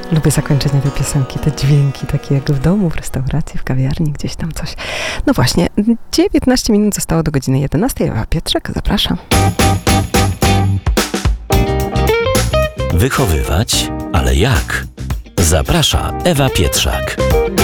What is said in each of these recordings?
Lubię zakończenie tej piosenki, te dźwięki takie jak w domu, w restauracji, w kawiarni, gdzieś tam coś. No właśnie, 19 minut zostało do godziny 11. Ewa Pietrzak, zapraszam. Wychowywać, ale jak? Zaprasza Ewa Pietrzak.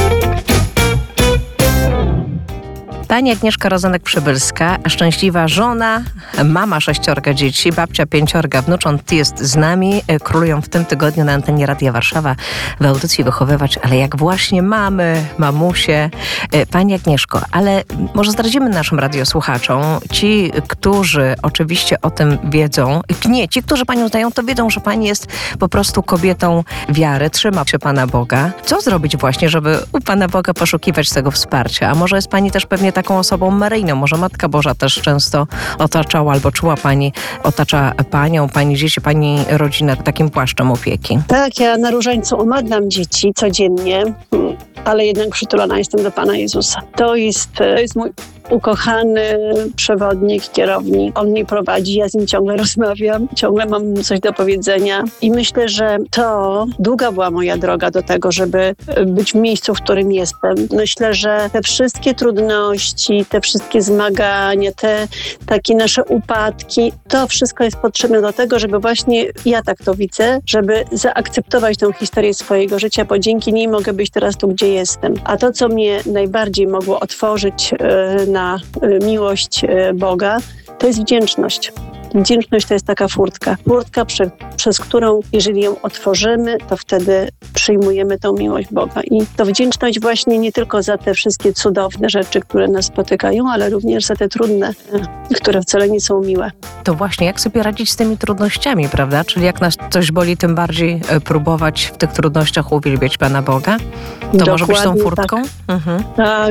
Pani Agnieszka Rozenek-Przybylska, szczęśliwa żona, mama 6 dzieci, babcia 5 wnucząt jest z nami. Królują w tym tygodniu na antenie Radia Warszawa w audycji Wychowywać, ale jak właśnie mamy, mamusie. Pani Agnieszko, ale może zdradzimy naszym radiosłuchaczom, ci, którzy oczywiście o tym wiedzą, nie, ci, którzy Panią znają, to wiedzą, że Pani jest po prostu kobietą wiary, trzyma się Pana Boga. Co zrobić właśnie, żeby u Pana Boga poszukiwać tego wsparcia? A może jest Pani też pewnie taką osobą maryjną, może Matka Boża też często otaczała albo czuła Pani, otacza Panią, Pani dzieci, Pani rodzinę takim płaszczem opieki. Tak, ja na różańcu omadlam dzieci codziennie, ale jednak przytulona jestem do Pana Jezusa. To jest mój ukochany przewodnik, kierownik. On mnie prowadzi, ja z nim ciągle rozmawiam, ciągle mam coś do powiedzenia i myślę, że to długa była moja droga do tego, żeby być w miejscu, w którym jestem. Myślę, że te wszystkie trudności, te wszystkie zmagania, te takie nasze upadki, to wszystko jest potrzebne do tego, żeby właśnie, ja tak to widzę, żeby zaakceptować tę historię swojego życia, bo dzięki niej mogę być teraz tu, gdzie jestem. A to, co mnie najbardziej mogło otworzyć na miłość Boga, to jest wdzięczność. Wdzięczność to jest taka furtka, przez którą, jeżeli ją otworzymy, to wtedy przyjmujemy tą miłość Boga. I to wdzięczność właśnie nie tylko za te wszystkie cudowne rzeczy, które nas spotykają, ale również za te trudne, które wcale nie są miłe. To właśnie, jak sobie radzić z tymi trudnościami, prawda? Czyli jak nas coś boli, tym bardziej próbować w tych trudnościach uwielbiać Pana Boga? To Dokładnie może być tą furtką? Tak. Mhm.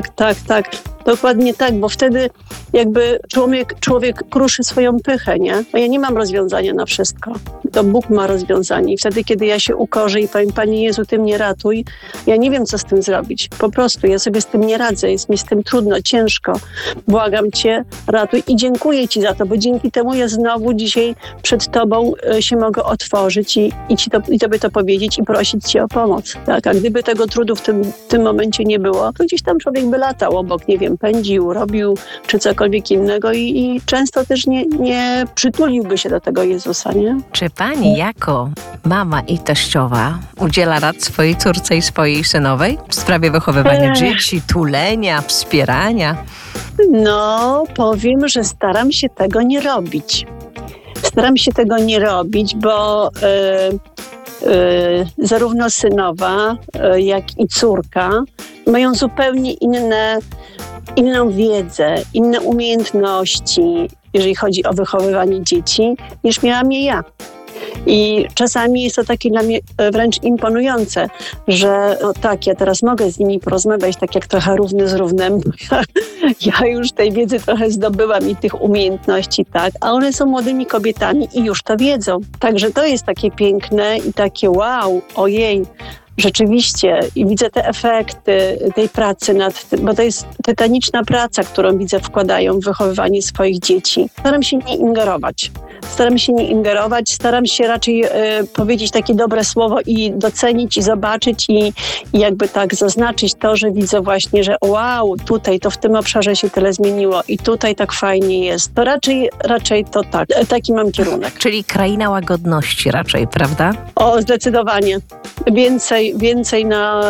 Tak. Dokładnie tak, bo wtedy jakby człowiek kruszy swoją pychę, nie? Bo ja nie mam rozwiązania na wszystko. To Bóg ma rozwiązanie. I wtedy, kiedy ja się ukorzę i powiem, Panie Jezu, Ty mnie ratuj, ja nie wiem, co z tym zrobić. Po prostu ja sobie z tym nie radzę. Jest mi z tym trudno, ciężko. Błagam Cię, ratuj i dziękuję Ci za to, bo dzięki temu ja znowu dzisiaj przed Tobą się mogę otworzyć i Tobie to powiedzieć i prosić Cię o pomoc. Tak? A gdyby tego trudu w tym momencie nie było, to gdzieś tam człowiek by latał obok, nie wiem, pędził, robił czy cokolwiek innego i często też nie przytuliłby się do tego Jezusa, nie? Czy Pani jako mama i teściowa udziela rad swojej córce i swojej synowej w sprawie wychowywania dzieci, tulenia, wspierania? No, powiem, że staram się tego nie robić. Bo zarówno synowa, jak i córka mają zupełnie inną wiedzę, inne umiejętności, jeżeli chodzi o wychowywanie dzieci, niż miałam je ja. I czasami jest to takie dla mnie wręcz imponujące, że no tak, ja teraz mogę z nimi porozmawiać tak jak trochę równy z równym. Ja już tej wiedzy trochę zdobyłam i tych umiejętności, tak, a one są młodymi kobietami i już to wiedzą. Także to jest takie piękne i takie wow, ojej, rzeczywiście i widzę te efekty tej pracy nad tym, bo to jest tytaniczna praca, którą widzę wkładają w wychowywanie swoich dzieci. Staram się nie ingerować, staram się raczej powiedzieć takie dobre słowo i docenić i zobaczyć i jakby tak zaznaczyć to, że widzę właśnie, że wow, tutaj to w tym obszarze się tyle zmieniło i tutaj tak fajnie jest. To raczej to tak, taki mam kierunek. Czyli kraina łagodności raczej, prawda? O, zdecydowanie. Więcej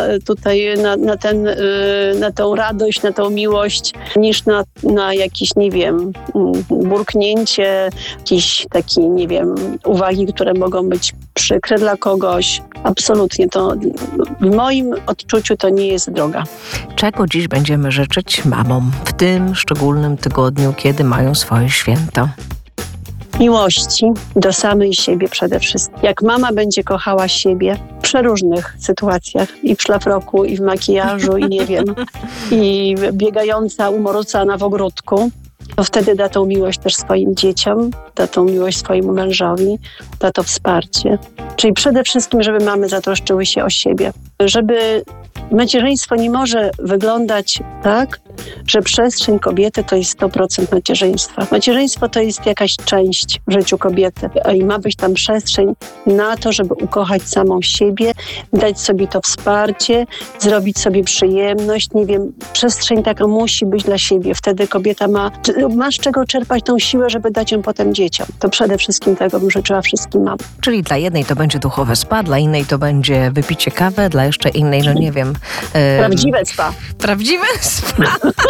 na tę radość, na tę miłość, niż na jakieś, nie wiem, burknięcie, jakieś takie, nie wiem, uwagi, które mogą być przykre dla kogoś. Absolutnie to w moim odczuciu to nie jest droga. Czego dziś będziemy życzyć mamom w tym szczególnym tygodniu, kiedy mają swoje święto? Miłości do samej siebie przede wszystkim. Jak mama będzie kochała siebie w przeróżnych sytuacjach, i w szlafroku, i w makijażu, i nie wiem, i biegająca, umorocana w ogródku, to wtedy da tą miłość też swoim dzieciom, da tą miłość swojemu mężowi, da to wsparcie. Czyli przede wszystkim, żeby mamy zatroszczyły się o siebie. Żeby macierzyństwo nie może wyglądać tak, że przestrzeń kobiety to jest 100% macierzyństwa. Macierzyństwo to jest jakaś część w życiu kobiety i ma być tam przestrzeń na to, żeby ukochać samą siebie, dać sobie to wsparcie, zrobić sobie przyjemność. Nie wiem, przestrzeń taka musi być dla siebie. Wtedy kobieta ma z czego czerpać tą siłę, żeby dać ją potem dzieciom. To przede wszystkim tego bym życzyła wszystkim mamom. Czyli dla jednej to będzie duchowe spa, dla innej to będzie wypicie kawy, dla jeszcze innej, no nie wiem... Prawdziwe spa. Prawdziwe spa.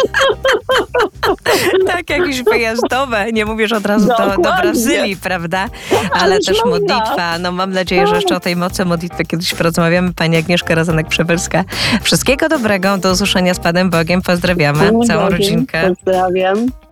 Tak, jakieś wyjazdowe. Nie mówisz od razu do Brazylii, prawda? Ale też modlitwa. No mam nadzieję, że jeszcze o tej mocy modlitwy kiedyś porozmawiamy. Pani Agnieszka Rozenek-Przybylska. Wszystkiego dobrego. Do usłyszenia z Panem Bogiem. Pozdrawiamy całą rodzinkę. Pozdrawiam.